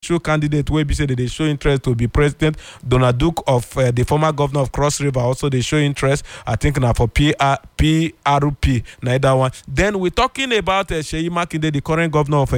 two candidates wey be say they show interest to be president. Donald Duke of the former governor of Cross River also they show interest. I think now for PRP, neither one. Then we're talking about Seyi Makinde, the current governor of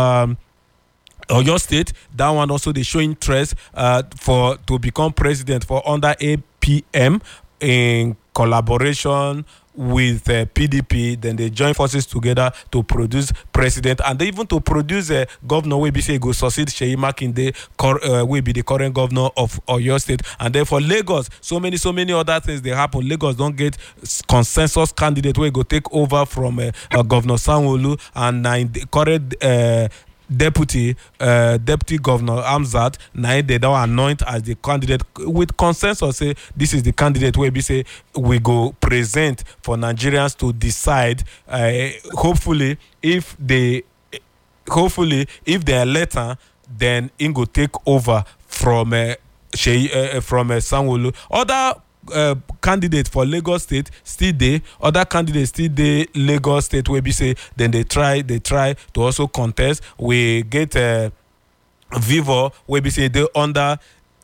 Oyo State. That one also they show interest to become president for under APM in collaboration with PDP. Then they join forces together to produce president, and even to produce a governor will be say go succeed Seyi Makinde, will be the current governor of Oyo State. And then for Lagos, so many other things they happen. Lagos don't get consensus candidate where go take over from Governor Sanwo-Olu, and in the current deputy governor Amzat, now they don't anoint as the candidate with consensus. Say this is the candidate where we say we go present for Nigerians to decide. Hopefully if they are later, then it go take over from Sanwo-Olu. Other candidate for Lagos State still there. Other candidates still there. Lagos State where we say then they try to also contest. We get Vivo where we say they under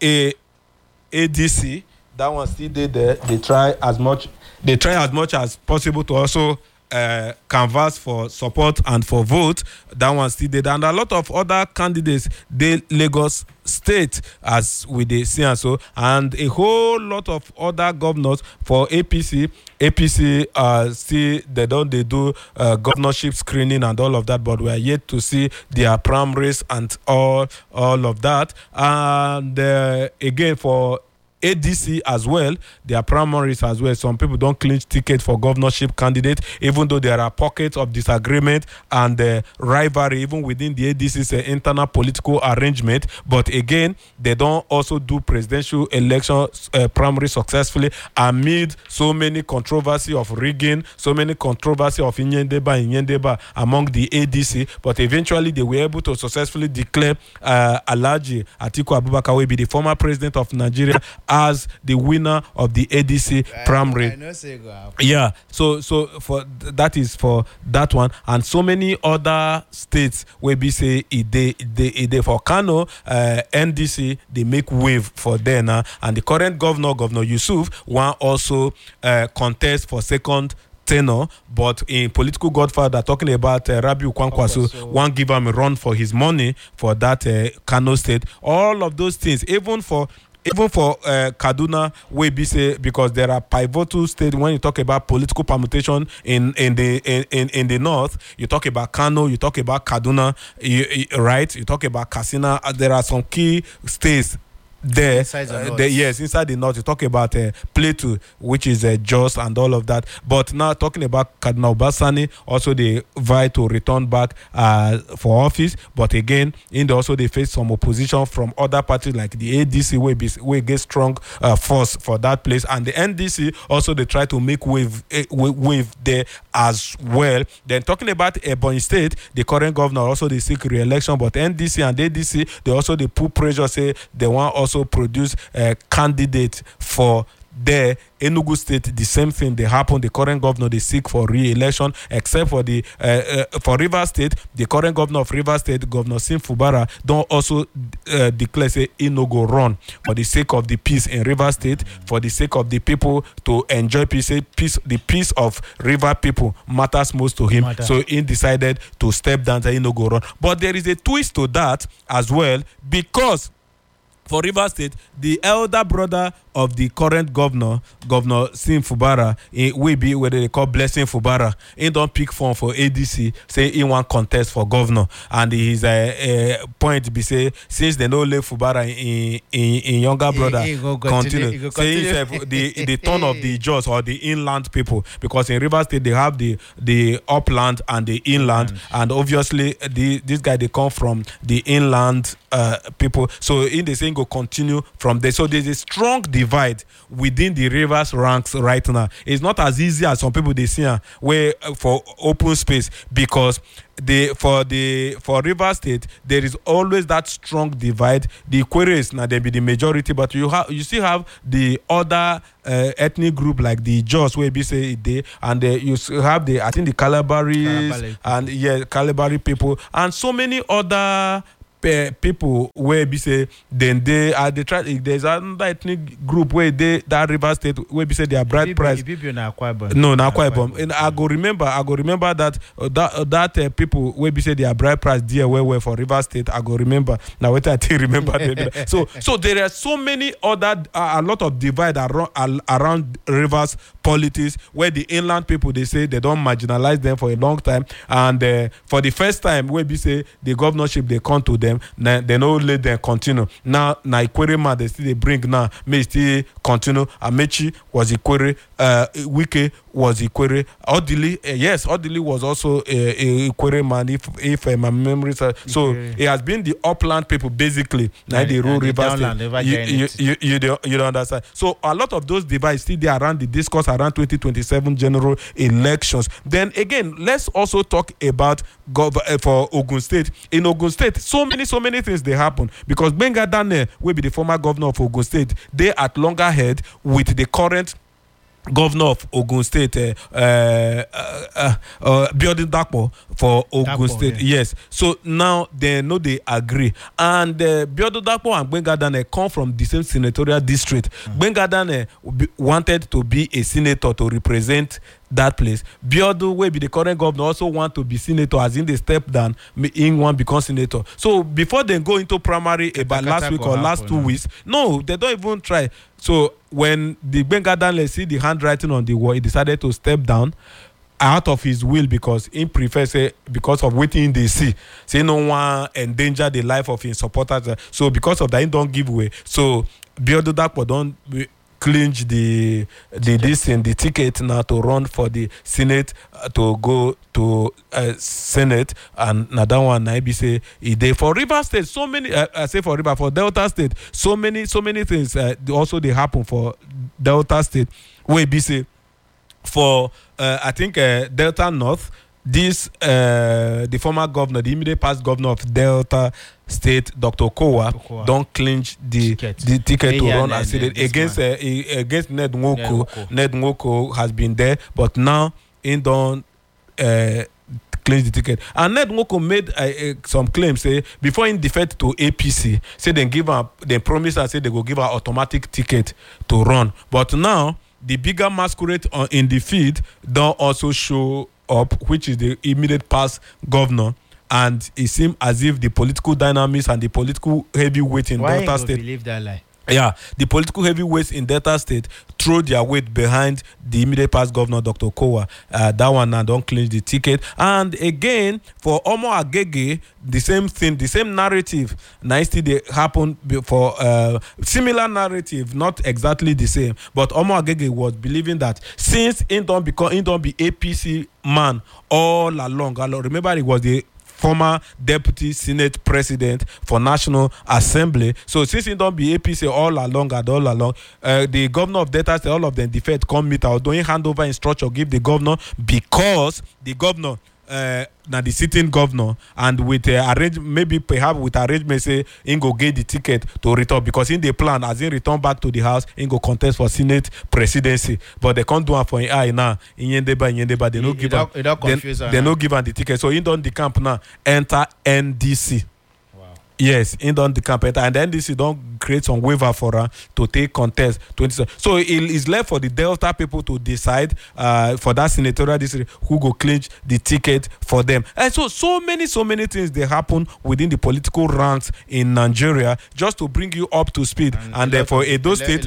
ADC. That one still there. They try as much as possible to also canvass for support and for vote. That one still there. And a lot of other candidates they Lagos State as we they see, and so, and a whole lot of other governors for APC still they do governorship screening and all of that, but we are yet to see their primaries and all of that. And again for ADC as well, their primaries as well. Some people don't clinch ticket for governorship candidate, even though there are pockets of disagreement and rivalry even within the ADC's internal political arrangement. But again, they don't also do presidential election primary successfully amid so many controversy of rigging, so many controversy of Inyendeba among the ADC. But eventually, they were able to successfully declare Alhaji Atiku Abubakar will be the former president of Nigeria as the winner of the ADC primary. Yeah, so for that is for that one, and so many other states where we say they for Kano, NDC they make wave for them now, and the current Governor Yusuf want also contest for second tenor, but in political godfather talking about Rabiu Kwankwaso won't give him a run for his money for that Kano state. All of those things, even for Kaduna, we be say, because there are pivotal states when you talk about political permutation in the north. You talk about Kano, you talk about Kaduna, right? You talk about Katsina. There are some key states there, inside the north. You talk about Plateau, which is Jos and all of that. But now talking about Cardinal Bassani, also they vie to return back for office. But again, also they face some opposition from other parties like the ADC, where get strong force for that place, and the NDC also they try to make wave there as well. Then talking about Ebonyi State, the current governor also they seek re-election, but NDC and ADC they also they put pressure, say they want also produce a candidate for the Enugu State. The same thing they happen. The current governor they seek for re-election, except for the for Rivers State, the current governor of Rivers State, Governor Sim Fubara, don't also declare say he no go run for the sake of the peace in Rivers State, for the sake of the people to enjoy peace. The peace of river people matters most to him. So he decided to step down. He no go run. But there is a twist to that as well, because for Rivers State, the elder brother of the current governor Sim Fubara, will be what they call Blessing Fubara. He don't pick form for ADC, say he want contest for governor, and his point be say since they no let Fubara in younger brother continue. Say the turn of the Jos or the inland people, because in Rivers State they have the upland and the inland, and obviously this guy they come from the inland people. So in the saying go continue from there. So there's a strong divide within the Rivers ranks right now. It's not as easy as some people they see where for open space, because for Rivers State there is always that strong divide. The Queries now they be the majority, but you still have the other ethnic group like the Jos where be say they, and you have the Calabaris and Calabari people and so many other people where be say then they are they try. There's another ethnic group where they that River State where be say their bride price. No, not quite bomb. And I go remember that that people where be say their bride price dear where for River State. I go remember now. What I think remember. So there are so many other a lot of divide around Rivers politics where the inland people they say they don't marginalize them for a long time, and for the first time where we say the governorship they come to them, they no let them continue. Now Ikwere man they still they bring now may still continue. Amechi was Ikwere, Wike was Ikwere, Odili yes Odili was also a Ikwere man if my memory so it has been the upland people basically now the rural Rivers you don't understand. So a lot of those divides still there around the discourse around 2027 general elections. Then again, let's also talk about for Ogun State. In Ogun State, so many things they happen because Gbenga Daniel will be the former governor of Ogun State. They at loggerhead with the current governor of Ogun State, Biodun Dapo for Ogun State. Yeah. Yes. So now they know they agree. And Biodun Dapo and Gbenga Daniel come from the same senatorial district. Gbenga Daniel wanted to be a senator to represent that place. Biodun will be the current governor also want to be senator as in they step down in one become senator. So before they go into primary about last week or last 2 weeks, no, they don't even try. So when the Gbenga Daniel see the handwriting on the wall, he decided to step down out of his will because he prefers because of waiting they see. Say no one endanger the life of his supporters. So because of that, he don't give way. So Biodun Dapo don't clinch the ticket now to run for the Senate to go to Senate, and now that one I be say for River State so many I say for River for Delta State so many things also they happen for Delta State where be say for I think Delta North this the former governor, the immediate past governor of Delta State, Dr. Kowa, don't clinch the ticket to run as against Ned Nwoko. Ned Nwoko has been there, but now he don't clinch the ticket. And Ned Nwoko made some claims say before he defected to APC, say they promise and say they will give her automatic ticket to run. But now the bigger masquerade in the field don't also show up, which is the immediate past governor, and it seems as if the political dynamics and the political heavyweight in Delta State. Believe that lie? Yeah, the political heavyweights in Delta State throw their weight behind the immediate past governor, Dr. Kowa. That one now don't clinch the ticket. And again, for Omo Agege, the same thing, the same narrative. Nicely, they happen for similar narrative, not exactly the same. But Omo Agege was believing that since he don't be APC man all along. Remember, it was the former deputy senate president for National Assembly. So since he don't be APC all along, the governor of Delta State, all of them defect come meet out, don't hand over instruction, give the governor because the governor now the sitting governor, and with maybe perhaps with arrangement say he go get the ticket to return because in the plan as he return back to the house he go contest for Senate presidency, but they can't do it for him eye now in Yendeba they no give him they no give him the ticket, so he done the camp now enter NDC. Yes, in the campaign, and then this don't create some waiver for her to take contest 20. So it is left for the Delta people to decide for that senatorial district who go clinch the ticket for them. And so many things they happen within the political ranks in Nigeria just to bring you up to speed. And for Edo State,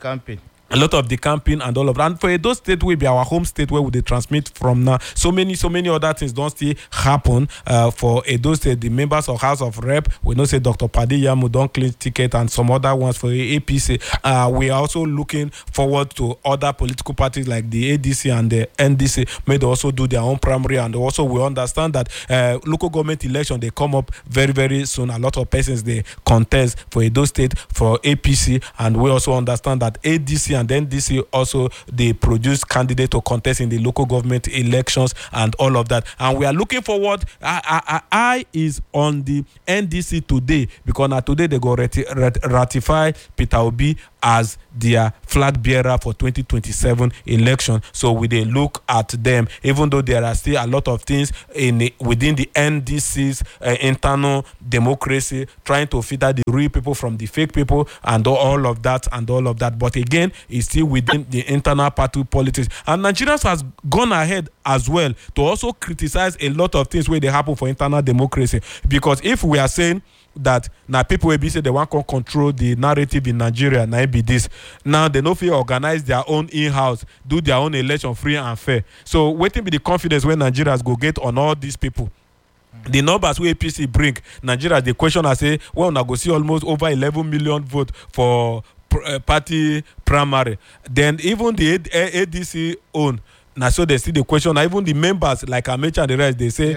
a lot of the camping and all of that. And for Edo State will be our home state where we transmit from now. So many other things don't still happen for Edo State. The members of House of Rep, we know say Dr. Padi Yamu don't clinch ticket and some other ones for APC. We are also looking forward to other political parties like the ADC and the NDC may also do their own primary, and also we understand that local government election they come up very, very soon. A lot of persons they contest for Edo State for APC, and we also understand that ADC and and then NDC also they produce candidate to contest in the local government elections and all of that. And we are looking forward. I is on the NDC today because now today they go ratify Peter Obi as their flag bearer for 2027 election. So we they look at them, even though there are still a lot of things within the NDC's internal democracy, trying to filter the real people from the fake people and all of that and all of that. But again, it's still within the internal party politics. And Nigerians has gone ahead as well to also criticize a lot of things where they happen for internal democracy. Because if we are saying that now people will be say they want to control the narrative in Nigeria, now it be this. Now they no fear organize their own in-house, do their own election free and fair. So waiting be the confidence when Nigerians go get on all these people. The numbers where APC bring Nigeria, the question I say, well, now go see almost over 11 million votes for party primary. Then even the ADC own. Now, so they see the question. Now, even the members like Amechi and the rest, they say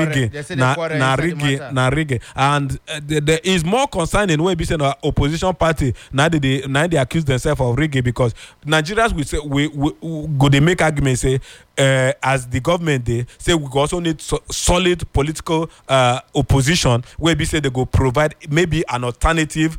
na rigging. And there is more concern in way be saying opposition party now they accuse themselves of rigging because Nigerians will say we go they make arguments say as the government they say we also need solid political opposition where be say they go provide maybe an alternative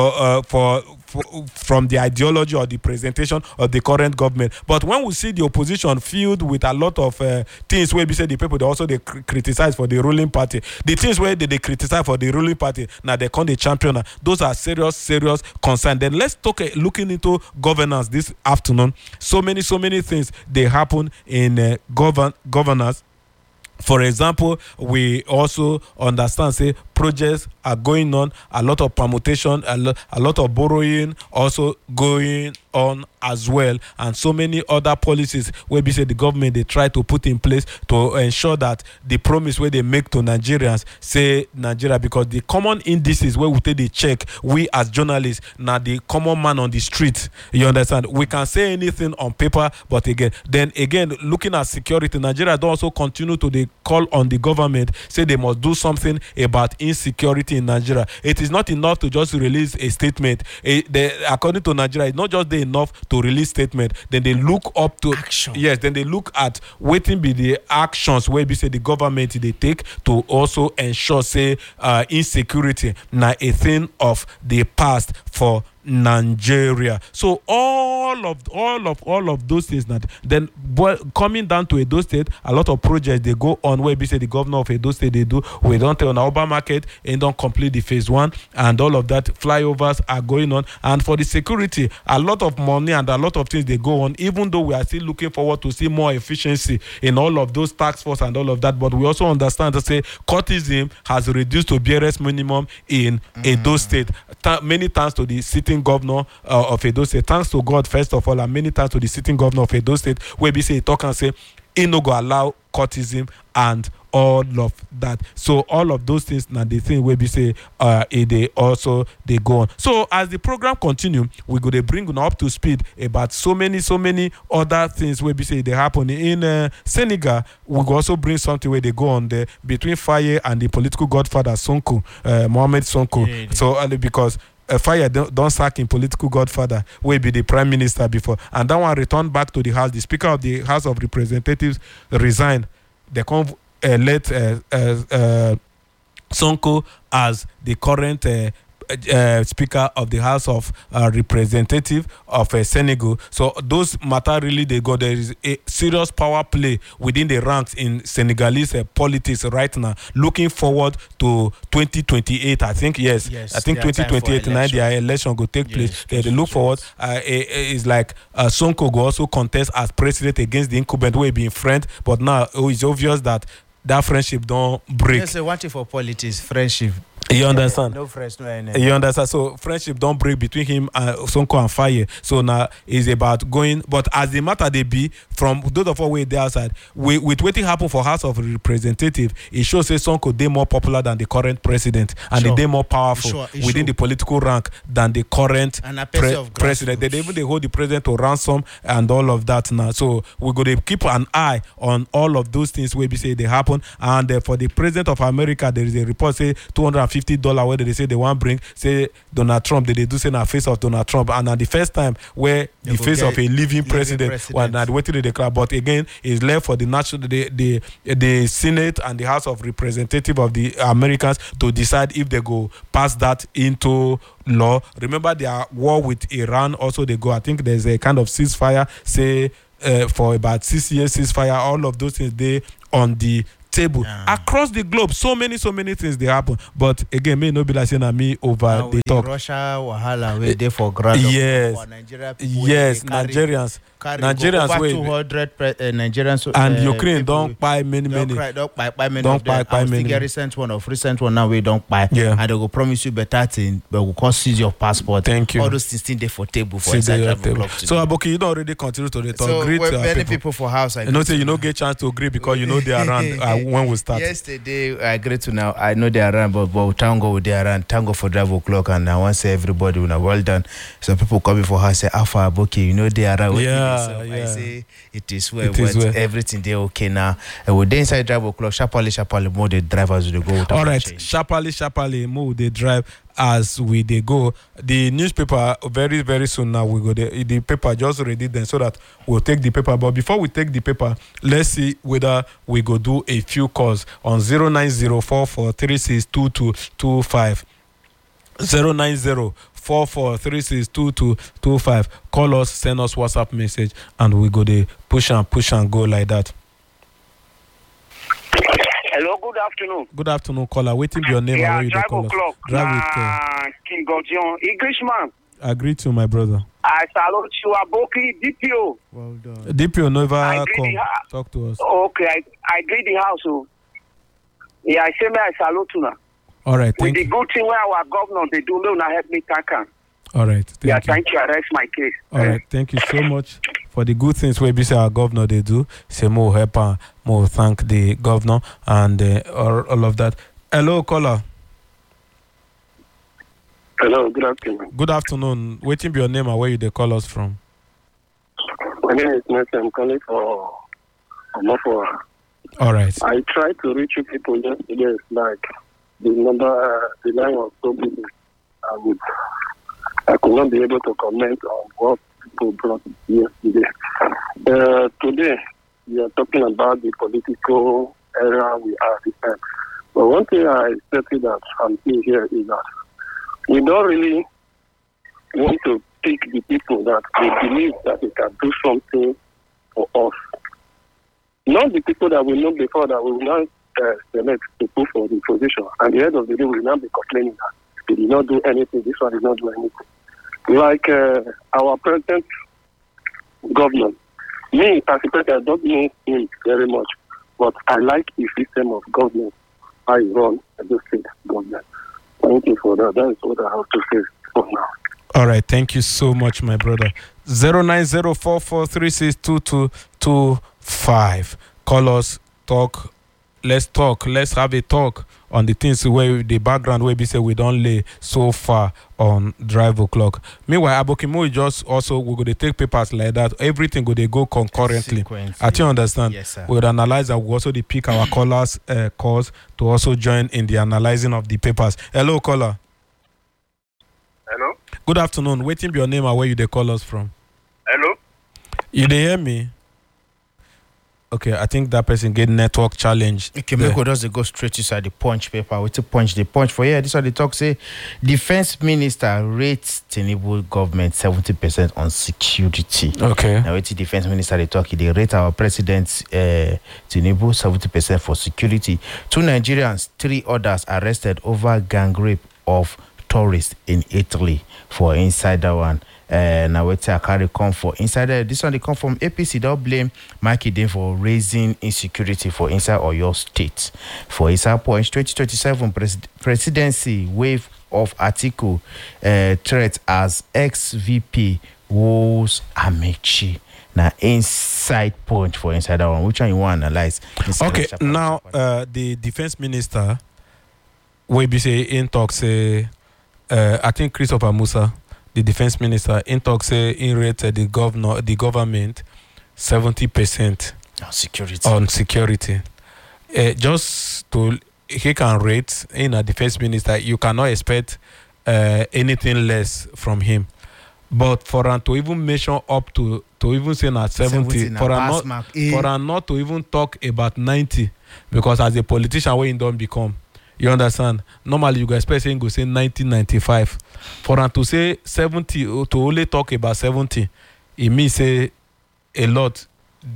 from the ideology or the presentation of the current government. But when we see the opposition filled with a lot of things where we say the people they also they criticize for the ruling party, the things where they criticize for the ruling party now they call the champion, those are serious concern. Then let's looking into governance this afternoon. So many things they happen in governance. For example, we also understand say projects are going on, a lot of permutation, a lot of borrowing also going on as well, and so many other policies where we say the government they try to put in place to ensure that the promise where they make to Nigerians say Nigeria, because the common indices where we take the check, we as journalists now the common man on the street, you understand, we can say anything on paper, but again looking at security, Nigeria don't also continue to the call on the government say they must do something about insecurity in Nigeria. It is not enough to just release a statement. According to Nigeria, it's not just enough to release statement. Then they look up to action. Yes, then they look at waiting be the actions where we say the government they take to also ensure say insecurity now a thing of the past for Nigeria. So all of those things that then coming down to Edo State, a lot of projects they go on where we say the governor of Edo State they do. We don't tell on Oba market and don't complete the phase 1 and all of that. Flyovers are going on, and for the security, a lot of money and a lot of things they go on. Even though we are still looking forward to see more efficiency in all of those task force and all of that, but we also understand to say courtism has reduced to barest minimum in Edo State. Many thanks to the sitting governor of Edo State. Thanks to God first of all, and many thanks to the sitting governor of Edo State, where we say talk and say he no go allow courtism and all of that. So all of those things now the thing where we say they also they go on. So as the program continue, we go to bring you up to speed about so many other things where we say they happen in Senegal. We go also bring something where they go on there between Faye and the political godfather Sonko, Mohamed Sonko. Yeah. So because Faye don't sack in political godfather will be the prime minister before, and that one returned back to the house. The speaker of the House of Representatives resigned. They come let Sonko as the current Speaker of the House of Representatives of Senegal. So those matter really they go. There is a serious power play within the ranks in Senegalese politics right now. Looking forward to 2028, I think I think 2028 now their election will take place. They look forward. It's like Sonko go also contest as president against the incumbent who being friend, but now it's obvious that friendship don't break. Yes, one thing for politics, friendship. You understand? No friends, no enemy. You understand? So friendship don't break between him and Sonko and Faye. So now it's about going. But as the matter they be, from those of us way there outside, with waiting happen for House of Representatives, it shows say Sonko they more popular than the current president, and they more powerful within the political rank than the current president. They even they hold the president to ransom and all of that now. So we're going to keep an eye on all of those things where we say they happen. And for the president of America, there is a report say 250 $250 where they say they want bring say Donald Trump they do say na face of Donald Trump, and na the first time where the face of a living president was not waiting to declare. But again, it's left for the national the Senate and the House of Representatives of the Americans to decide if they go pass that into law. Remember their war with Iran also they go. I think there's a kind of ceasefire, say for about 6 years ceasefire. All of those things they on the table across the globe. So many things they happen. But again, may no be like saying me over the talk. Russia wahala we dey for ground. Yes, for Nigeria people, yes, Nigerians over 200 Nigerians and Ukraine don't buy many. Don't buy many. I still get recent one now we don't buy. Yeah, and they go promise you better thing, but we can't seize your passport. Thank you. All those things they for table for inside table. So Aboki, you don't already continue to the talk. So great many people for house. You know, say you don't get chance to agree because you know they are around when we start. Yesterday I agree to now. I know they are around, but Tango they are around. Tango for drive o'clock, and I want to say everybody when well done. Some people coming for house say Alpha Aboki, you know they are around. Yeah. I say it is well, everything they okay now. And we inside drive o'clock, sharply, more the drivers will go. All right, sharply, more they drive as we they go. The newspaper very soon now we go the paper just ready then so that we'll take the paper. But before we take the paper, let's see whether we go do a few calls on 09044362225. 09044362225. Call us, send us WhatsApp message, and we go to push and go like that. Hello, good afternoon. Good afternoon, caller. Waiting your name and where you drive call us. Drive with King Godion, Englishman. Agree to my brother. I salute you, Aboki, DPO. Well done. DPO never come talk to us. Okay, I greet the house. Yeah, I say me I salute you now. All right, with thank you. The good thing where our governor they do now help me thank him. All right, thank you. I rest my case. All right, thank you so much for the good things where we say our governor they do. Say more help and more thank the governor and all of that. Hello, caller. Hello, good afternoon. Good afternoon. Waiting be your name and where you they call us from. My name is Nancy. I'm calling for Omofora. All right. I tried to reach you people yesterday, like the line was so busy. I could not be able to comment on what people brought yesterday. Today, we are talking about the political era we are at this time. But one thing I said that I'm seeing here is that we don't really want to pick the people that we believe that they can do something for us. Not the people that we know before that we will not select to put for the position. At the end of the day, we will not be complaining that they did not do anything, this one did not do anything. Like our present governor, me as a president, I don't know him very much, but I like the system of government I run as a state government. Thank you for that. That is what I have to say for now. All right, thank you so much, my brother. 09044362225. Call us, talk. Let's talk. Let's have a talk on the things where the background where we say we don't lay so far on drive o'clock. Meanwhile, Abokimo just also we're going to take papers like that. Everything will they go concurrently. I think you understand. Yes, sir. We'll analyze and we also pick our callers calls to also join in the analyzing of the papers. Hello, caller. Hello. Good afternoon. Waiting be your name and where you they call us from. Hello. You they hear me? Okay, I think that person get network challenge. Okay, make we just go straight inside the punch paper. We to punch the punch for here. This one they talk say defense minister rates Tinubu government 70% on security. Okay. Now it's the defense minister they talk. They rate our president Tinubu 70% for security. 2 Nigerians, 3 others arrested over gang rape of tourists in Italy for inside that one. Now we take a carry come for inside this one they come from APC. They'll blame Mikey Dean for raising insecurity for inside Oyo State. For inside point 2027 presidency wave of article threat as ex-VP Wos Amechi. Now inside point for inside that one. Which one you want to analyze? Okay, now the defense minister will be say in talk say I think Christopher Musa, the defense minister, in talk say in rated the government 70% on security. Just to he can rate in a defense minister. You cannot expect anything less from him. But for him to even measure up to even say at 70, for him not to even talk about 90, because as a politician, where he don't become, you understand? Normally, you guys expect him go say 90, 95. For him to say 70, to only talk about 70, it means say a lot.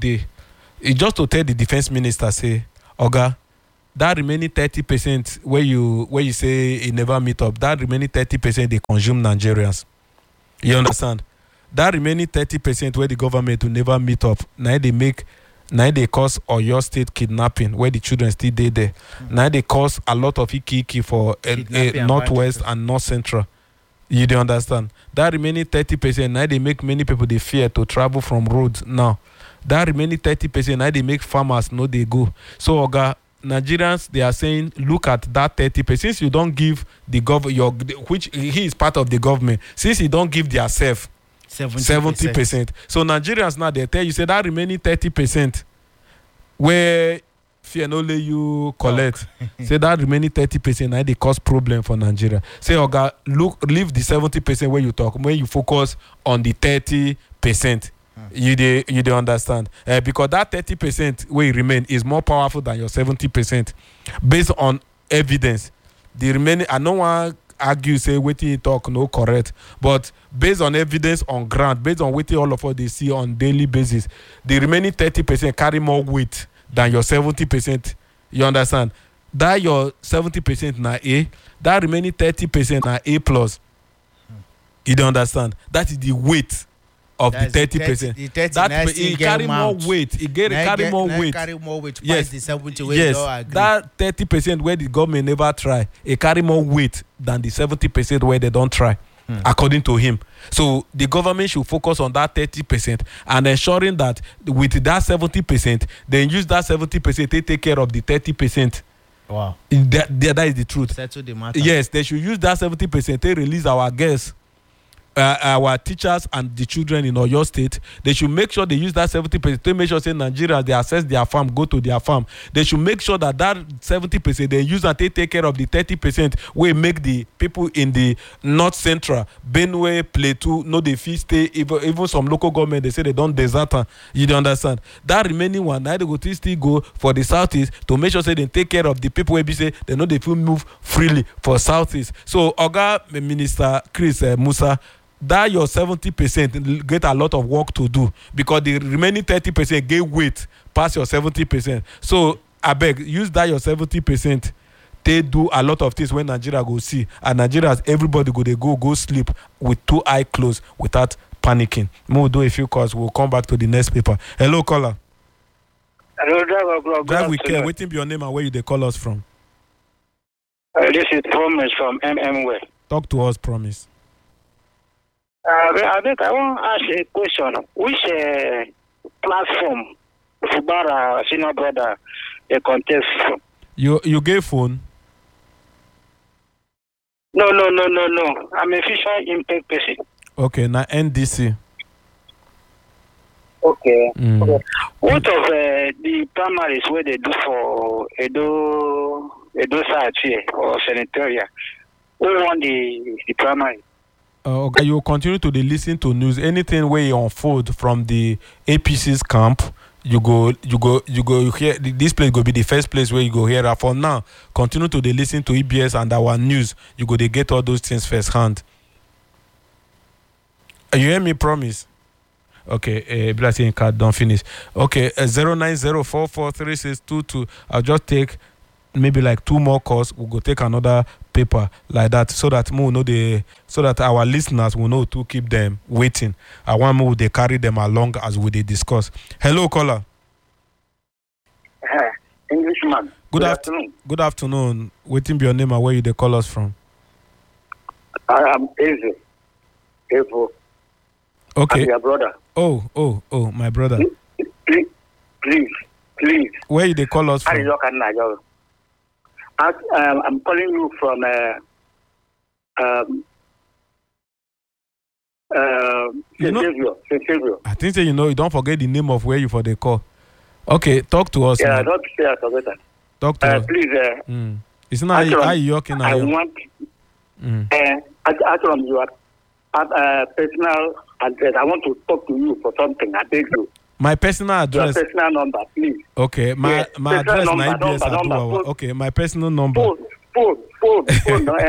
It's just to tell the defense minister, say, Oga, that remaining 30% where you say it never meet up, that remaining 30% they consume Nigerians. You understand? That remaining 30% where the government will never meet up, now they cause Oyo State kidnapping where the children still there. Now they cause a lot of iki for northwest and north central. You don't understand? That remaining 30%, now they make many people they fear to travel from roads now. That remaining 30%, now they make farmers know they go. So Oga, Nigerians, they are saying, look at that 30%. Since you don't give the government, which he is part of the government, since you don't give their self 70%. So Nigerians now, they tell you, say that remaining 30% where fear no let you collect. Say that remaining 30% now they cause problem for Nigeria. Say, Oga, leave the 70% where you talk, when you focus on the 30%. You don't understand because that 30% where it remain is more powerful than your 70% based on evidence. The remaining, I don't want to argue say waiting you talk no correct, but based on evidence on ground, based on what all of us they see on daily basis, the remaining 30% carry more weight than your 70%. You understand? That your 70% na A, that remaining 30% na A plus. You don't understand? That is the weight of the 30%. That it carry more weight. It carry more weight. Carry more weight. Yes. The 70 Yes. That 30% where the government never try, it carry more weight than the 70% where they don't try. According to him. So the government should focus on that 30% and ensuring that with that 70%, they use that 70% to take care of the 30%. Wow. That is the truth. Settle the matter. Yes, they should use that 70% to release our girls, our teachers and the children in Oyo State. They should make sure they use that 70% to make sure say Nigeria they access their farm, go to their farm. They should make sure that 70% they use and they take care of the 30% where make the people in the north central, Benue, Plateau, no they feel stay. Even some local government they say they don't desert. You don't understand? That remaining one, now they go to still go for the southeast to make sure say they take care of the people where be say they know they feel move freely for southeast. So Oga Minister Chris Musa, that your 70% get a lot of work to do because the remaining 30% get weight past your 70%. So I beg, use that your 70%. They do a lot of things when Nigeria go see, and Nigerians everybody go sleep with two eyes closed without panicking. We'll do a few calls. We'll come back to the next paper. Hello, caller. Hello, driver. Drive with care. Waiting be your name and where you they call us from. This is Promise from MMW. Talk to us, Promise. I want to ask a question. Which platform Fubara senior brother a contest from? You gave phone? No. I'm a fisher impact person. Okay, now NDC. Okay. What of the primaries where they do for Edo side here or senatorial? Who won the primary? Okay, you continue to listen to news. Anything where you unfold from the APC's camp, you go here. This place go be the first place where you go here. For now, continue to listen to EBS and our news. You go they get all those things first hand. You hear me? Promise. Okay, blessing card don't finish. Okay, 090443622. I'll just take maybe like 2 more calls. We'll go take another paper like that so that so that our listeners will know to keep them waiting. I want more they carry them along as we discuss. Hello, caller. Englishman. Good afternoon. Good afternoon. Waiting be your name and where you they call us from. I am Evo. Okay. I'm your brother. Oh, my brother. Please. Where you they call us from? I'm calling you from St. Xavier. I think you don't forget the name of where you for the call. Okay, talk to us. Yeah, not say I forget that. Talk to us. Please, It's not how you working I now. want actually you have personal address. I want to talk to you for something. I beg you. My personal Your address. personal number, please. Okay, my Yes, my address personal na number, IBS number, Aduwawa. number. Okay, my personal number. Phone. No,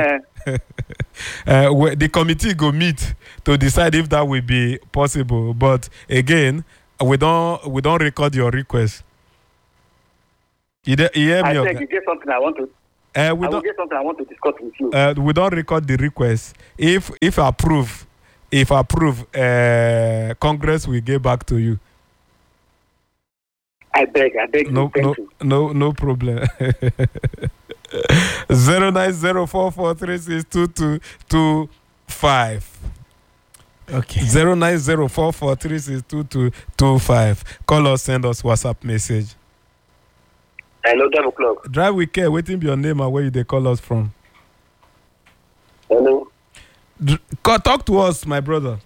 The committee go meet to decide if that will be possible. But again, we don't record your request. You hear me? I Okay? said you get something I want to. We I will don't. get something I want to discuss with you. We don't record the request. If approve, Congress will get back to you. I beg No, you. Thank you. no problem. 09044362225. Okay. 09044362225. Call us, send us WhatsApp message. Hello, 12 o'clock. Drive with care. Waiting be your name and where they call us from. Hello. Talk to us, my brother.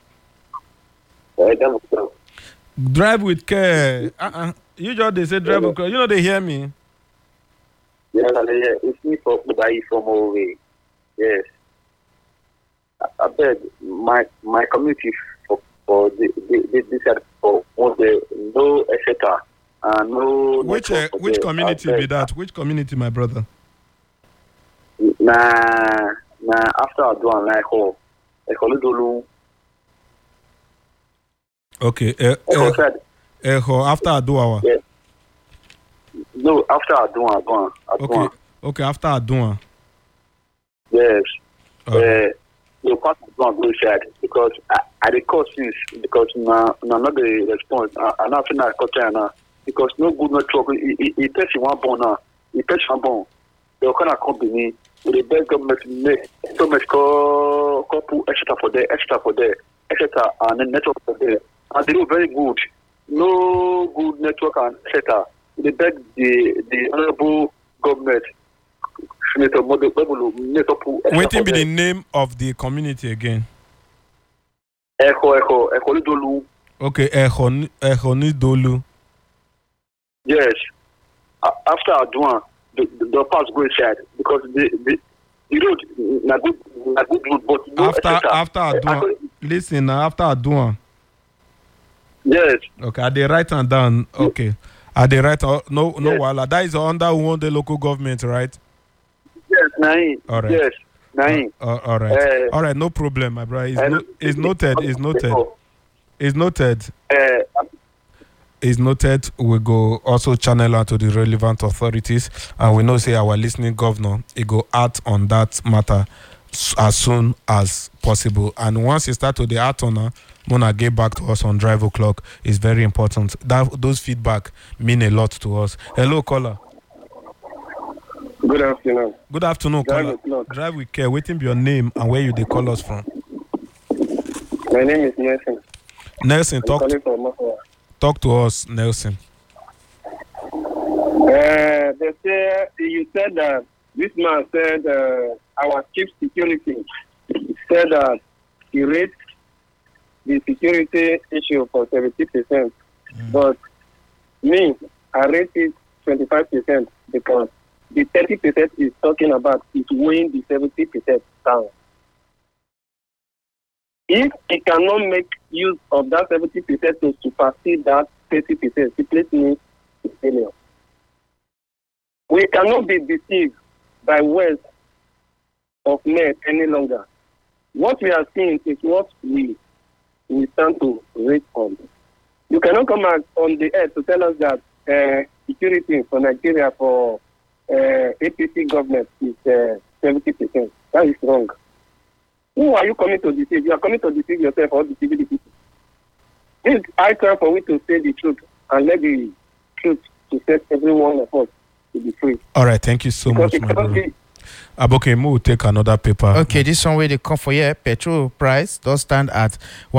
12 o'clock. Drive with care. You just they say drive with care. You know they hear me. Yes, it's me for Kubai from away. Yes. I beg my community for this for the no etc. No. Which community be that? Which community, my brother? Na after I do an like ho, Ekoludolu. Okay. After Aduawa. Yes. No, after Adua. Okay. After Adua. Yes. Okay. The part of go shared because I the cause since because not the response. I not feel like now because no good network. It takes one bone now. It takes one bone. The kind of company with the best government make so much couple extra for there, etc. And the network for there. And they do very good. No good network and etc. They beg the honorable government. Waiting be the name of the community again. Ekoludolu. Okay, Echonidolu. Yes. After Adwan, the pass go inside because the road na good road, but no After Adwan. Listen, after Adwan. Yes. Okay, are they write and down? Okay. Are they right? No, Yes. wala. That is under the local government, right? Yes, nine. All right. Yes, nine. All right. All right, no problem, my brother. It's noted. It's noted. It's noted. We go also channel out to the relevant authorities, and we know say our listening governor, he go act on that matter as soon as possible. And once you start to the act on Mona get back to us on Drive O'Clock is very important. Those feedback mean a lot to us. Hello, caller. Good afternoon. Good afternoon, caller. Drive with care. Waiting be your name and where you they call us from. My name is Nelson. Nelson, I'm calling from Mafawa. talk to us, Nelson. They say you said that this man said our chief security said that he rates the security issue for 70%, but me, I rate it 25% because the 30% is talking about is weighing the 70% down. If he cannot make use of that 70% to supersede that 30%, it places me in failure. We cannot be deceived by words of men any longer. What we are seeing is what we stand to rate on. You cannot come out on the air to tell us that security for Nigeria for APC government is 70%. That is wrong. Who are you coming to deceive? You are coming to deceive yourself or deceive the people. It's high time for we to say the truth and let the truth to set every one of us to be free. All right, thank you so much, my brother. Aboke, we'll take another paper. Okay, this one where they come for here. Petrol price does stand at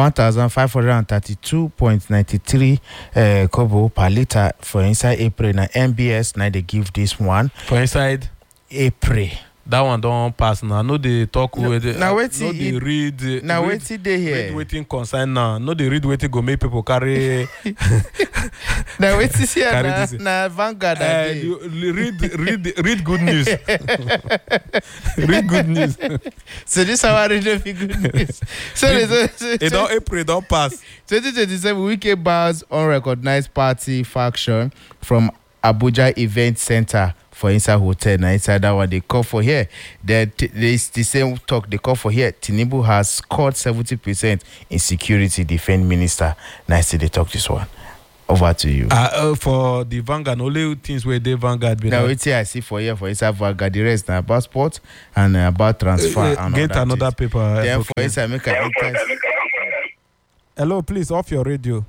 1,532.93 kobo per liter for inside April. Now MBS now they give this one For inside April. that one don't pass now. No, they talk with it. Now wait no, till they it- read. Now read, wait till they read here. waiting concern now. No, they read waiting go make people carry. Now wait till here. Carry Na this. na Vanguard. that day. read good news. Read good news. So this our radio feel good news. So It don't April don't pass. 2027 Wike bars unrecognized party faction from Abuja Event Center for inside hotel. Now inside that one they call for here. There's the same talk they call for here. Tinubu has scored 70% in security, defense minister. Nice they talk this one. Over to you. For the Vanguard, only things where they Vanguard be Now like, wait till I see for here for inside Vanguard. The rest now about sport and about transfer and get other another things. paper. Then okay. for inside make an intense. Hello, please off your radio.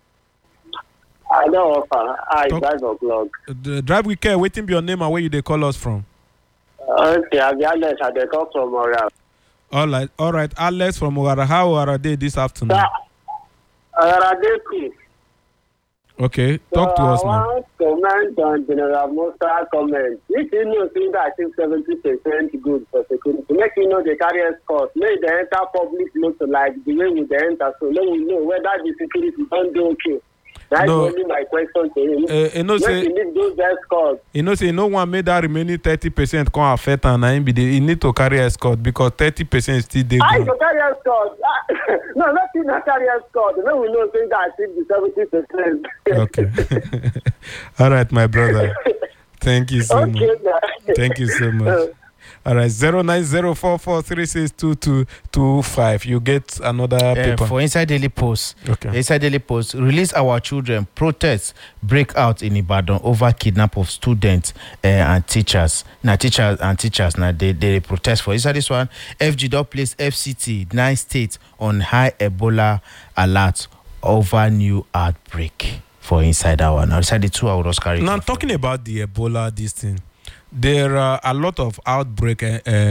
I don't offer. I Talk- 5 o'clock. The drive with care. Waiting be your name and where you they call us from. Okay, I'll be honest. I come from Moral. All right. Alex from Owara. How are they this afternoon? Radeku. Okay, talk to us I now. want comment on General Musa comment. If you know, think that I think 70% good for security. Make you know the carrier cost. Make the enter public look like the way we enter. So let me know whether the security don't do okay. That's No. only my question to him. You know Make say you leave those escorts. no one made that remaining 30% come affect and I be you need to carry escort because 30% still dey I ground. go carry escort. No, not in a carry escort. Then we know think that I think the 70%. Okay. All right, my brother. Thank you so much. Okay, now. Thank you so much. All right, 09044362225. You get another paper. For Inside Daily Post. Okay. Inside Daily Post. Release our children. Protests break out in Ibadan over kidnap of students and teachers. Now teachers. Now they protest for. Inside this one, FG don't place FCT 9 states on high Ebola alert over new outbreak. For inside that one. Now inside the 2 hours carry. Now, talking about the Ebola, this thing, there are a lot of outbreak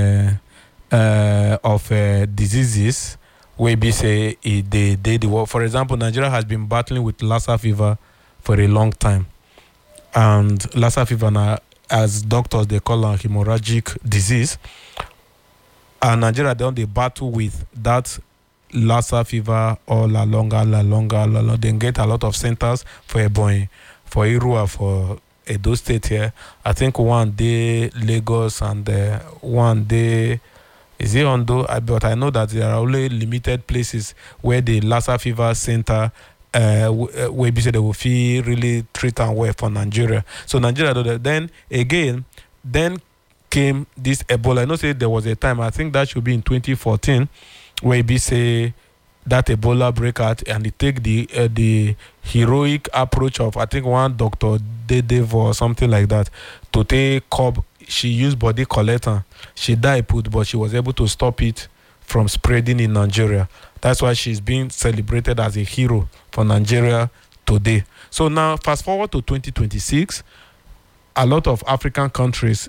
of diseases where we say they the work. For example, Nigeria has been battling with Lassa fever for a long time, and Lassa fever, now, as doctors they call it hemorrhagic disease, and Nigeria they battle with that Lassa fever all along. They get a lot of centers for Ebonyi, for Irua, for Edo State here. I think one day Lagos and one day is it Ondo? But I know that there are only limited places where the Lassa fever center where they will feel really treat and well for Nigeria. So Nigeria then again came this Ebola. I know say there was a time, I think that should be in 2014, where we say that Ebola breakout and they take the heroic approach of I think one Dr. Dedevo or something like that to take curb. She used body collector. She died but she was able to stop it from spreading in Nigeria. That's why she's being celebrated as a hero for Nigeria today. So now fast forward to 2026, a lot of African countries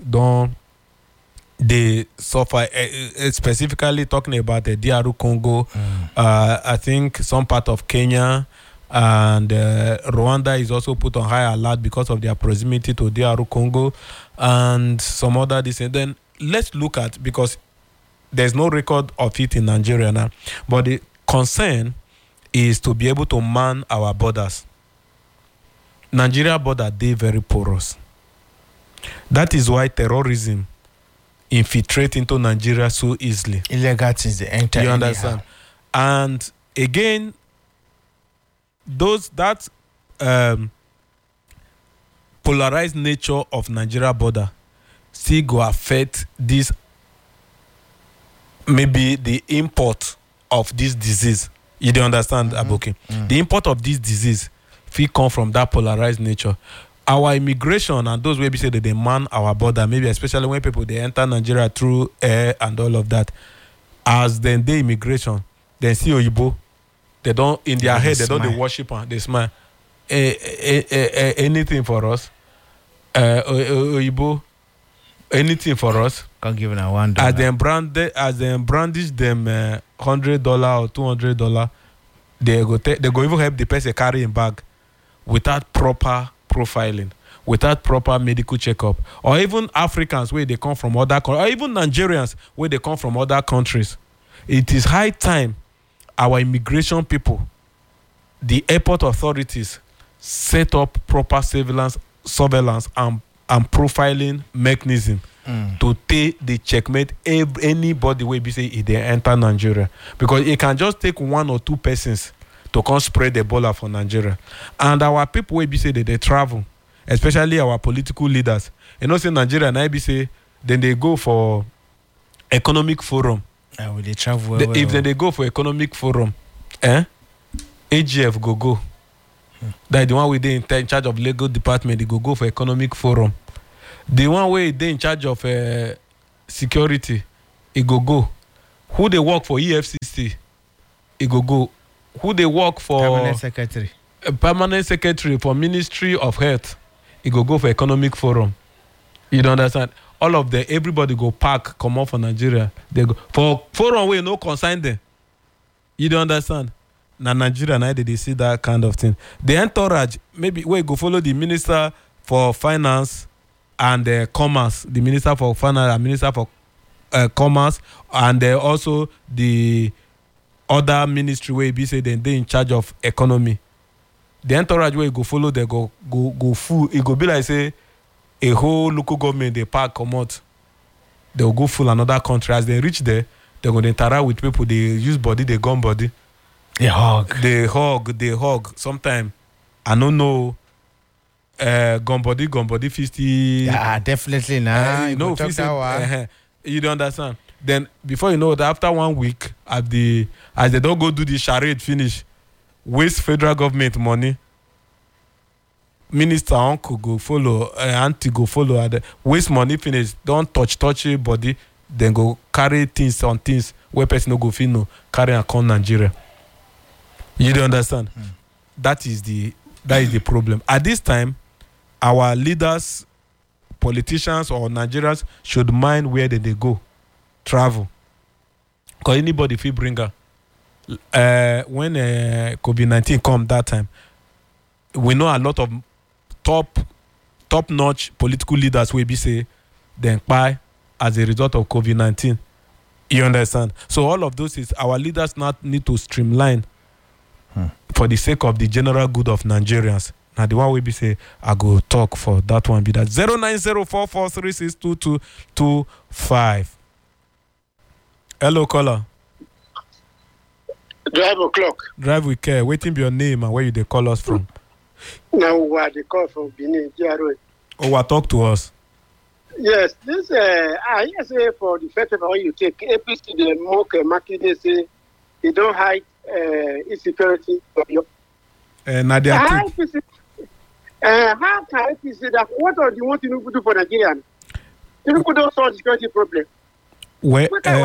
they suffer, specifically talking about the DR Congo, I think some part of Kenya, and Rwanda is also put on high alert because of their proximity to DR Congo, and some other this. And then let's look at, because there's no record of it in Nigeria now, but the concern is to be able to man our borders. Nigeria border, they very porous. That is why terrorism infiltrate into Nigeria so easily. Illegal things they enter. You understand? And again, that polarized nature of Nigeria border still go affect this, maybe the import of this disease. You don't understand, Aboki? The import of this disease will come from that polarized nature. Our immigration and those way we say that they man our border, maybe especially when people they enter Nigeria through air and all of that, as then they immigration, then see Oyibo, they don't in their head they don't they worship and they smile. Anything for us, Oyibo, anything for us. Can't give them $1. As them brandish them $100 or $200, they go even help the person carry him bag without proper profiling, without proper medical checkup, or even Africans where they come from other countries, or even Nigerians where they come from other countries. It is high time our immigration people, the airport authorities, set up proper surveillance and profiling mechanism to take the checkmate anybody wey be say e dey enter Nigeria, because it can just take 1 or 2 persons to come spread Ebola for Nigeria. And our people wey be say they travel, especially our political leaders, you know, say Nigeria now be say then they go for economic forum. They travel If they go for economic forum, AGF go. That the one we dey in charge of legal department, they go for economic forum. The one way they in charge of security, it go. Who they work for EFCC, it go. Who they work for permanent secretary for Ministry of Health, it go for economic forum. You don't understand? All of them, everybody go pack, come off for Nigeria. They go for forum where no consign them. You don't understand? Now Nigeria now they see that kind of thing. The entourage, maybe we go follow the Minister for Finance and Commerce, the Minister for Finance and Minister for Commerce, and also the other ministry where be say they in charge of economy. The entourage where go follow, they go full. It go be like say a whole local government they pack come out. They will go full another country. As they reach there, they go interact with people. They use body, they gun body. They hug. Sometimes I don't know. Gun body 50. Yeah, definitely now. You don't understand. Then before you know that, after 1 week, as they don't go do the charade finish, waste federal government money. Minister uncle go follow, auntie go follow. Waste money finish. Don't touch your body. Then go carry things on things where person no go fit no carry and come Nigeria. You don't understand? That is the problem. At this time, our leaders, politicians or Nigerians should mind where they go, travel. Because anybody feel bring her. When COVID-19 come that time, we know a lot of top-notch political leaders will be say then buy as a result of COVID-19. You understand? So all of those is our leaders now need to streamline for the sake of the general good of Nigerians. Now the one will be say I go talk for that one be that 09044362225. Hello caller. Drive with care. Waiting be your name and where you they call us from. Now what they call from Benin, GRO. Oh, what talk to us? Yes, this I say for the festival you take APC the mock market they say they don't hide insecurity of your Nadia how can APC that what are the one thing to do for Nigerian? You could don't solve the security problem. Where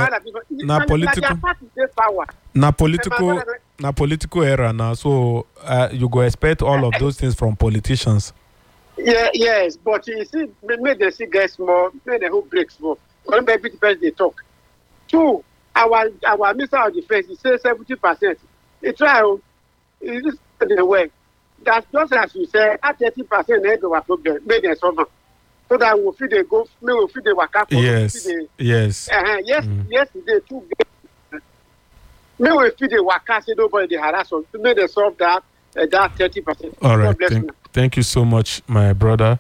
political era now, so you go expect all of those things from politicians. Yeah, yes, but you see, maybe they see guys more, maybe they who breaks more. When maybe the first they talk. 2, our Minister of Defense, he says 70%. He try, he just the way. That's just as you say, at 30% head of our problem, maybe they solve. So that we feel they go, maybe we feel they work out. Yes. Yesterday, 2 days. Maybe we feel they work out, say nobody they harass us. Maybe they solve that 30%. All right. Thank you so much, my brother.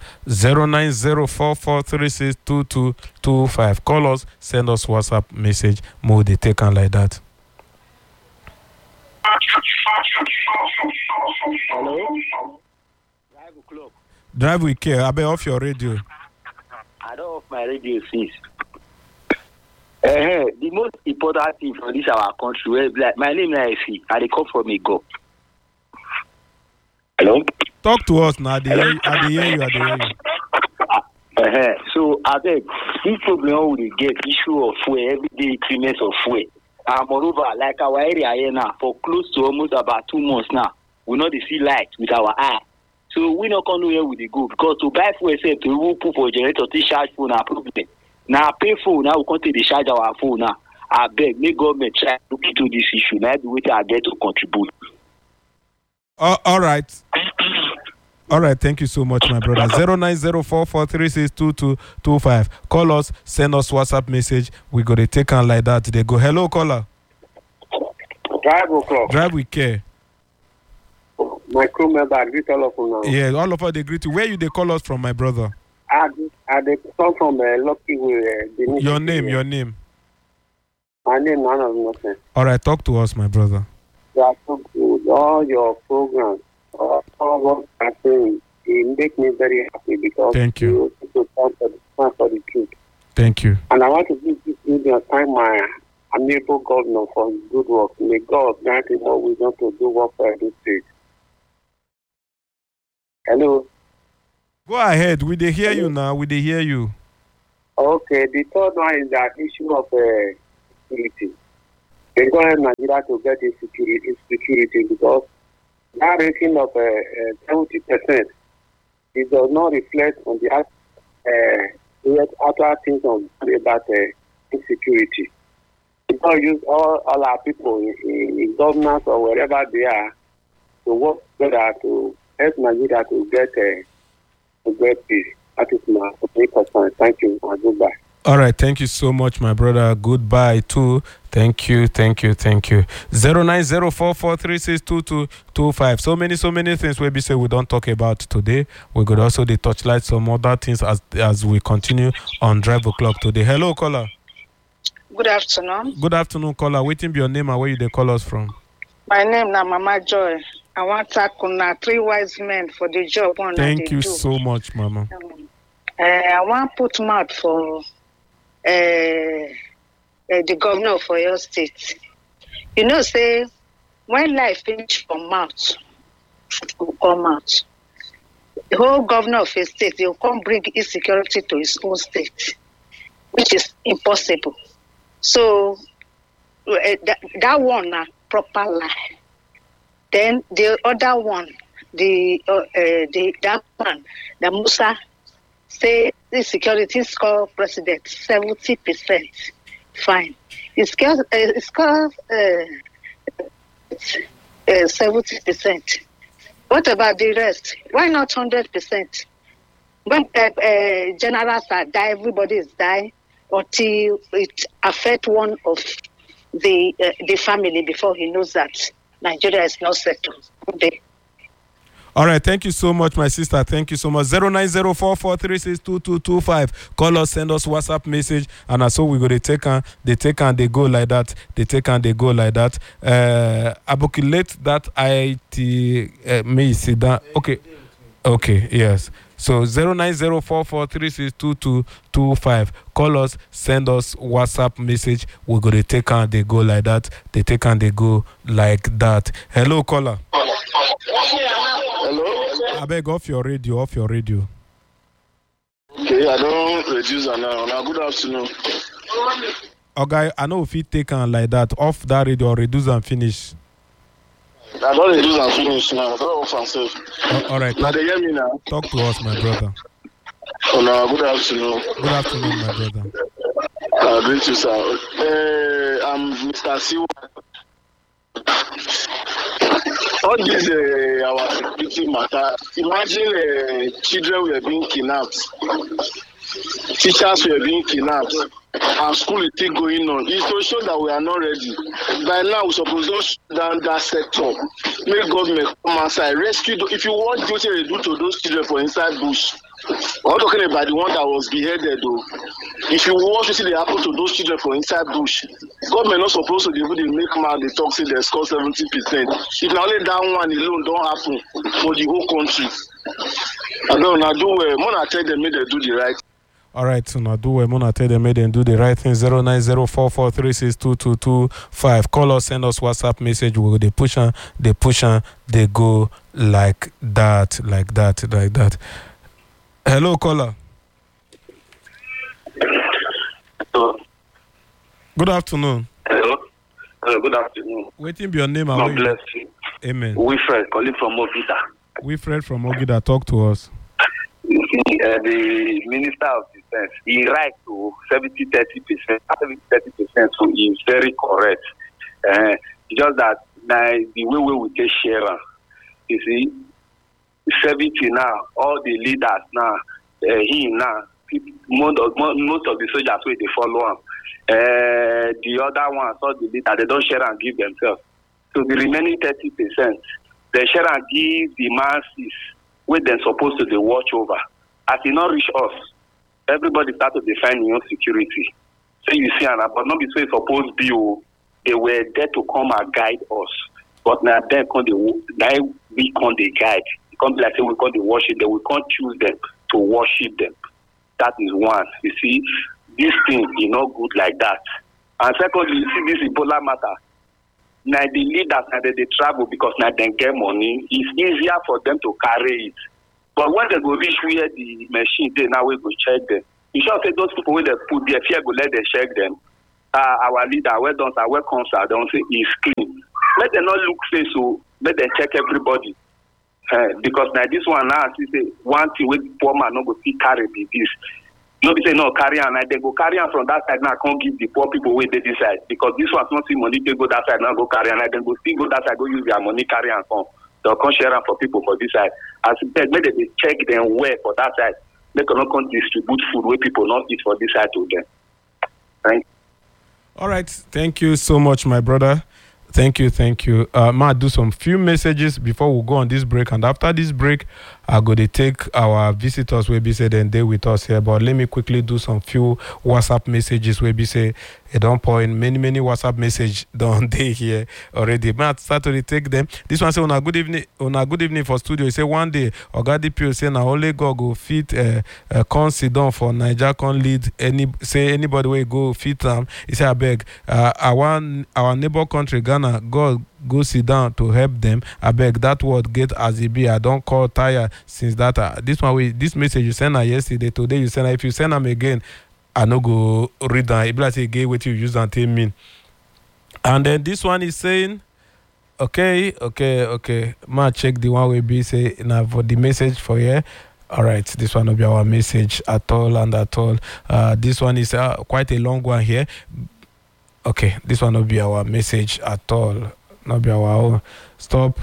09044362225. Call us, send us WhatsApp message. More they take on like that. Hello? 5 o'clock. Drive with care. I be off your radio. I don't off my radio since. The most important thing for this our country, where like my name is Ife, I dey come from Ego. Hello? Talk to us now. I dey hear you. So I think this problem we get issue of fuel, everyday increments of fuel. And moreover, like our area here now, for close to almost about 2 months now, we not see light with our eye. So we not know where we go because to buy fuel to even put for generator to charge phone our problem. Now pay phone now we can't take the charge our phone now. I beg, make government try to look into this issue. Now the way I get to contribute. All right. All right, thank you so much, my brother. 09044362225. Call us, send us WhatsApp message. We go to take on like that. They go, hello, caller. Drive o'clock. Drive with care. My crew member, I greet all of you now. Yeah, all of us they greet you. Where you they call us from, my brother? I they come from Lucky Way. Your name. My name, none of nothing. All right, talk to us, my brother. You are so good. All your programs, all what I'm saying, it make me very happy because Thank you. stand for the truth. Thank you. And I want to give this media thank my amiable governor for his good work. May God grant him more wisdom to do work for Edo State. Hello. Go ahead. We they hear you now. We they hear you. Okay. The third one is that issue of security. They go ahead Nigeria to get insecurity because that rating of 70%, it does not reflect on the other things about insecurity. We don't use all our people in governance or wherever they are to work together to help Nigeria to get peace. That is my concern. Thank you and goodbye. All right, thank you so much, my brother. Goodbye too. Thank you. 09044362225. So many things we say we don't talk about today. We could also the touchlight some other things as we continue on Drive O'Clock today. Hello, caller. Good afternoon. Good afternoon, caller. Waiting be your name and where you they call us from. My name is Mama Joy. I want to thank 3 wise men for the job. Thank you so much, Mama. I want to put mouth for the governor for your state. You know, say, when life finish from mouth, will come out. The whole governor of a state, he will come bring insecurity to his own state, which is impossible. So, that one, a proper lie. Then the other one, that man, the Musa, say the security score president 70%. Fine. It's called 70%. What about the rest? Why not 100%? When generals are dying, everybody is dying until it affects one of the family before he knows that Nigeria is not settled. Okay. All right, thank you so much, my sister. Thank you so much. 09044362225. Call us, send us WhatsApp message, and so we go to take and they go like that. Aboculate that IT me see that. Okay, yes. So 09044362225. Call us, send us WhatsApp message. We go to take and they go like that. They take and they go like that. Hello, caller. Hello? I beg off your radio. Okay, I don't reduce now. Good afternoon. Okay, I know if you take on like that, off that radio, reduce and finish. I don't reduce and finish now. I don't off and save. All right. Now they hear me now. Talk to us, my brother. Oh, no, good afternoon. Good afternoon, my brother. Great you, sir. I'm Mr. Siwa. All this our security matter. Imagine children were being kidnapped, teachers were being kidnapped, and school is still going on. It's to show that we are not ready. By now, we're supposed to shut down that sector. Make government come outside, rescue. If you want duty to do to those children for inside bush. I'm not talking about the one that was beheaded though. If you want to see the happen to those children for inside bush, government not supposed to be able to make man the toxic they score 70%. If now only that one alone don't happen for the whole country. I don't know, do more I tell them make they do the right. All right, so now do we Mona tell them make them do the right thing. 09044362225. Call us, send us WhatsApp message. We they push on, they go like that. Hello, caller. Hello. Good afternoon. Hello, good afternoon. Waiting be your name. God bless you. Amen. Wilfred, calling from Ogida. Wilfred from Ogida, talk to us. You see, the Minister of Defense, he right to 70-30%. 70-30%, so he is very correct. Just that now the way we take share, you see, 70 now, all the leaders now, him now, most of the soldiers where they follow him. The other ones, all the leaders, they don't share and give themselves. So the remaining 30%, they share and give the masses where they're supposed to they watch over. As it not reach us, everybody start to define your security. So you see, but not be so supposed to they were there to come and guide us. But now we can't they guide. It can't be like say we can't worship them. We can't choose them to worship them. That is one. You see, this thing is not good like that. And secondly, you see this Ebola matter. Now the leaders now they travel because now they get money. It's easier for them to carry it. But when they go reach where the machine they now we go check them. You should say those people where they put their fear go let them check them. Our leader, where don't where comes out, don't say is clean. Let them not look face so let them check everybody. Because now this one now see say one thing with poor man no go see carry be this. Nobody say no carry on, and they go carry on from that side now. Can't give the poor people where they decide because this one's not see money. They go that side now go carry on, and then go still go that side go use their money carry on from. They'll come share for people for this side. As they they check them where for that side. They cannot come distribute food where people not eat for this side to them. Thank you. All right, thank you so much, my brother. Thank you. Might do some few messages before we go on this break, and after this break, I'm going to take our visitors where be said and they with us here. But let me quickly do some few WhatsApp messages where be say it don't point many WhatsApp message don't they here already. But start to take them. This one say on a good evening for studio. He say one day Ogadi Pio say now only God go fit con sit down for Niger con lead anybody way go fit them. He say I beg our neighbor country Ghana God go sit down to help them. I beg that word get as it be. I don't call tired since that. This message you sent her yesterday. Today you send her. If you send them again, I no go read them. It be like say again what you use and tell me. And then this one is saying, okay. Ma check the one we be say now for the message for here. All right, this one will be our message at all and at all. This one is quite a long one here. Okay, this one will be our message at all. Not be our own. Stop.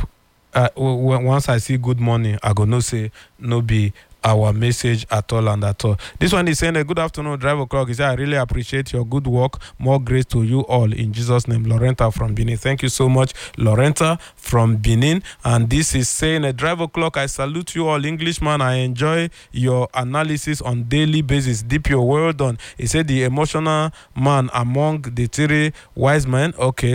Once I see good morning, I go no say no be our message at all and at all. This one is saying a good afternoon, Drive O'Clock. He said, I really appreciate your good work. More grace to you all in Jesus' name. Lorenta from Benin. Thank you so much, Lorenta from Benin. And this is saying a Drive O'Clock. I salute you all, Englishman. I enjoy your analysis on daily basis. Deep your well done. He said the emotional man among the three wise men. Okay.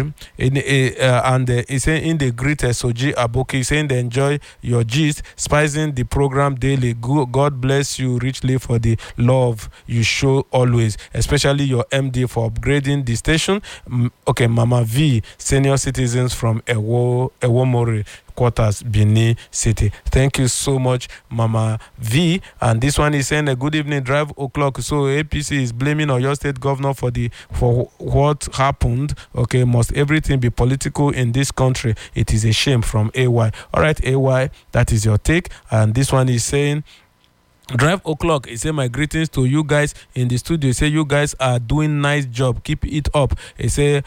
And he said in the great Soji Aboki, he's saying they enjoy your gist, spicing the program daily. God bless you richly for the love you show always, especially your MD for upgrading the station. Okay, Mama V, senior citizens from Ewomori quarters, Benin City. Thank you so much, Mama V. And this one is saying a good evening, Drive O'Clock. So APC is blaming Oyo State Governor for what happened. Okay, must everything be political in this country? It is a shame from AY. All right, AY, that is your take. And this one is saying, Drive O'Clock, he say my greetings to you guys in the studio. He say you guys are doing nice job. Keep it up. He say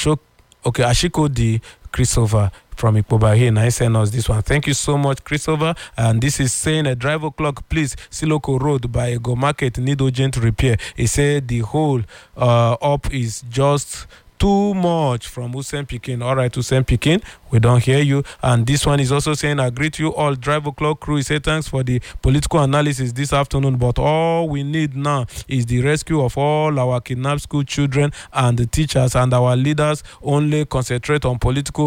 Ashiko D. Christopher from Ikpoba here. Now he sent us this one. Thank you so much, Christopher. And this is saying a Drive O'Clock, please. Siloko Road by Go Market need urgent repair. He said the whole up is just too much from Hussein Pikin. All right, Hussein Pikin, we don't hear you. And this one is also saying, I greet you all, Drive O'Clock crew. He said, thanks for the political analysis this afternoon, but all we need now is the rescue of all our kidnapped school children and the teachers, and our leaders only concentrate on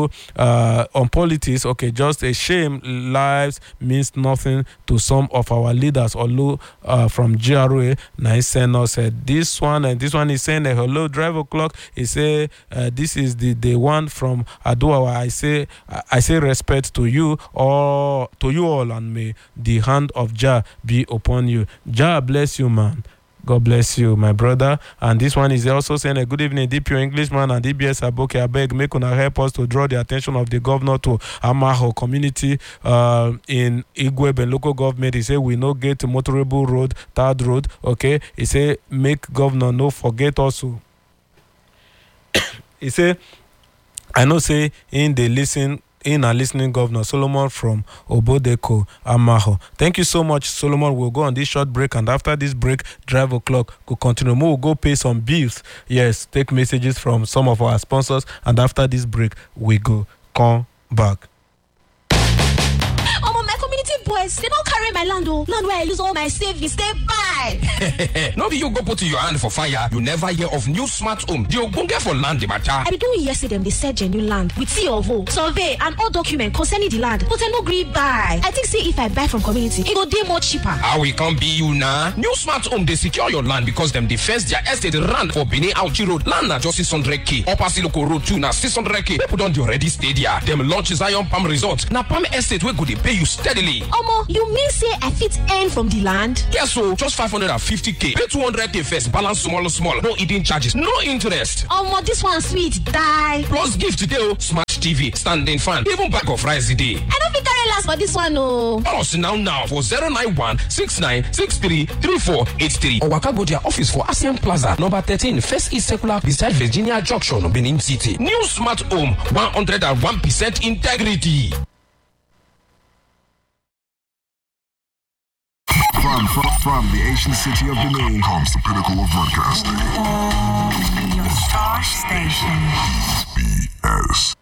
on politics. Okay, just a shame lives means nothing to some of our leaders. Although from GRA, Naiseno said this one, and this one is saying, hello, Drive O'Clock. He said, this is the one from Aduawa. I say respect to you all, and may the hand of Jah be upon you. Jah bless you, man. God bless you, my brother. And this one is also saying a good evening, DPO Englishman and DBS Aboke. I beg, make una help us to draw the attention of the governor to Amaho community in Igweb and local government. He say we no get motorable road, third road. Okay. He say make governor no forget also. He say, I know say in the listen in and listening governor Solomon from Obodeko, Amaho. Thank you so much, Solomon. We'll go on this short break, and after this break, Drive O'Clock will continue. We'll go pay some bills. Yes, take messages from some of our sponsors, and after this break, we go come back. My community boys, they don't carry my land where I lose all my savings. They buy. No be you go put your hand for fire. You never hear of new smart home. The ogbonge for land the matter. I be doing yesterday they said genuine land with COO, survey and all documents concerning the land, but I no agree buy. I think say if I buy from community, it go dey more cheaper. How we can be you now? New smart home they secure your land because them defense their estate run for Benin Auchi Road. Land na just 600k. Upper Siloko Road 2 na 600k. People don't already stay there. Them launch Zion Palm Resort. Na Palm Estate where go they pay you steadily. Omo, you mean say I fit earn from the land? Yes, so just 550k. Pay 200k first. Balance small. No hidden charges. No interest. Omo, this one sweet die. Plus gift today. Smart TV, standing fan, even bag of rice today. I don't think I last for this one, no. Us now for 091-6963-3483. Or waka go their office for ASEAN Plaza, number 13, First East Circular, beside Virginia Junction, Benin City. New smart home, 101% integrity. From the ancient city of Benin comes the pinnacle of broadcasting. Your star station. BS.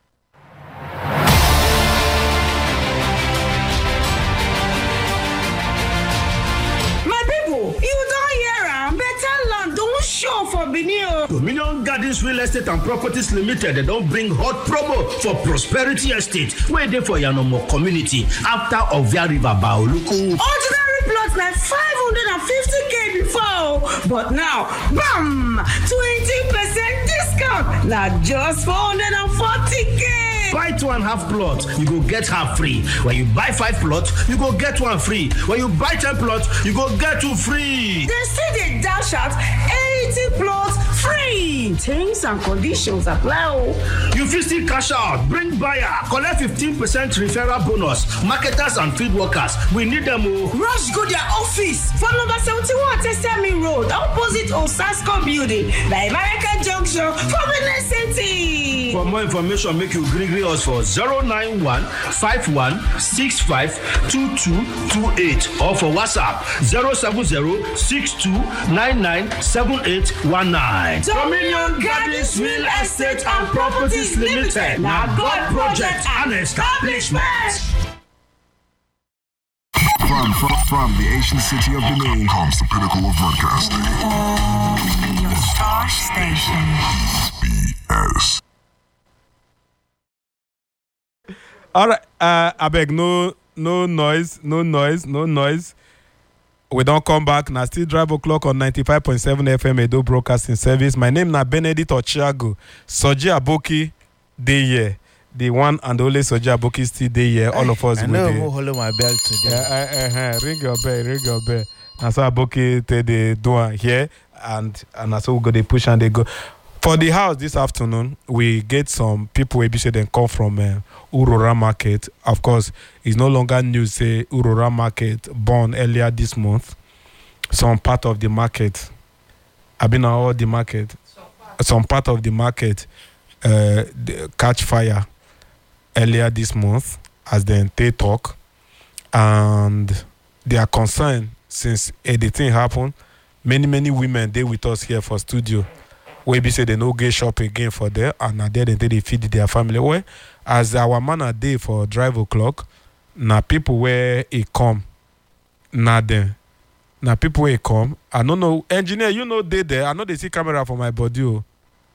My people, you don't hear am. Better land don't show for Benin. Dominion Gardens Real Estate and Properties Limited, they don't bring hot promo for Prosperity Estate, where they for Yanomo community after Ovia River Baoluku. Ordinary plots like 550k before, but now, bam, 20% discount, not just 440k. Buy 2.5 plots, you go get half free. When you buy 5 plots, you go get 1 free. When you buy 10 plots, you go get 2 free. They still dey dash out 80 plots free. Terms and conditions apply. You fit still cash out, bring buyer, collect 15% referral bonus. Marketers and field workers, we need them. Rush go their office for number 71 Tesemi Road, opposite Osasco Building, by American Junction, for Benin City. For more information, make you gree us for 091-5165-2228 or for WhatsApp 070-6299-7819. Dominion Gardens Real Estate and Properties Limited. Now God project and establishment. From the ancient city of Benin comes the pinnacle of broadcasting. Your star station. BS. All right, I beg no noise. We don't come back. Now still Drive O'Clock on 95.7 FM Edo Broadcasting Service. My name na Benedict Ochiago. Soji Aboki dey here. The one and only Soji Aboki still dey here. All of us. I know who holding my belt today. Ring your bell. That's how Aboki take the door here, and that's how we go they push and they go. For the house this afternoon, we get some people we say they come from Urora Market. Of course, it's no longer news say Urora Market born earlier this month. Some part of the market, I've been all the market. Some part of the market catch fire earlier this month as they talk, and they are concerned since the thing happened. Many women they with us here for studio. We be say they no get shop again for there, and now there they feed their family. Well, as our man a day for Drive O'Clock, now people where it come, now then, now people where it come. I don't know, engineer, you know they there. I know they see camera for my body. Oh.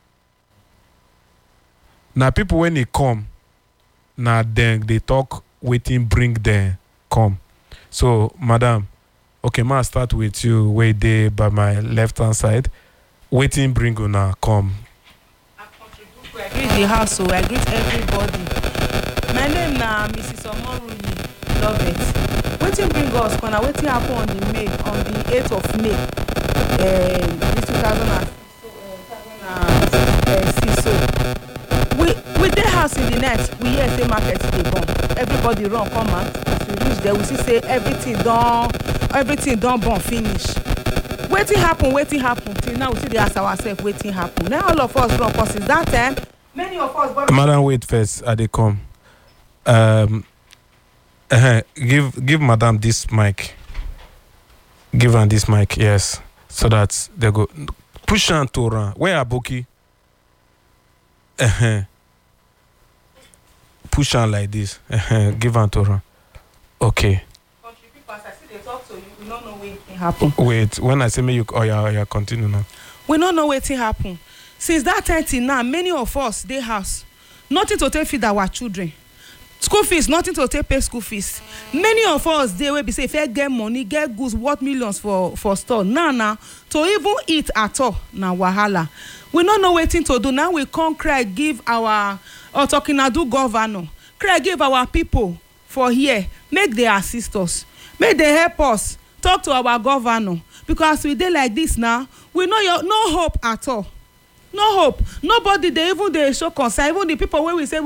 Now people when they come, now then they talk, waiting, bring them come. So, madam, okay, ma start with you. Wait there by my left hand side. Waiting bring una come. I greet the house, so I greet everybody. My name na Mrs. Omoruyi. Love it. Waiting bring us, Kona. Waiting happen on the 8th of May. This 2006. So we dey house in the night. We hear say market dey burn. Everybody run come out. As we reach there, we see say everything done burn finish. Waiting happen till now we see they ask ourselves waiting happen. Now all of us run, cause since that time many of us madam wait first, they come. Give madam this mic. Give her this mic, yes, so that they go push her to run. Where Aboki? Push her like this. Give her to run. Okay. Country people, as I see they talk to you, we don't know what happen. Wait, when I say me, you continue now. We don't know what happen. Since that time till now, many of us they house nothing to take feed our children. School fees, nothing to take pay school fees. Many of us they will be say if I get money, get goods worth millions for store. Now to even eat at all na wahala. We don't know what to do. Now we come cry give our Otokinadu governor. Cry give our people for here. Make they assist us. Make they help us. Talk to our governor. Because we dey like this now, we know no hope at all. No hope. Nobody they even they show concern. Even the people where we say we